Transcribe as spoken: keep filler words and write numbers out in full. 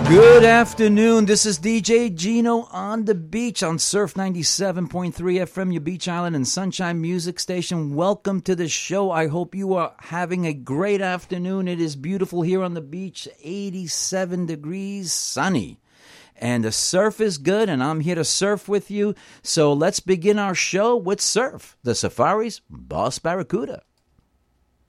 Good afternoon. This is D J Gino on the beach on Surf ninety-seven point three F M, your Beach Island and Sunshine Music Station. Welcome to the show. I hope you are having a great afternoon. It is beautiful here on the beach, eighty-seven degrees, sunny. And the surf is good, and I'm here to surf with you. So let's begin our show with Surf, the Safari's Boss Barracuda.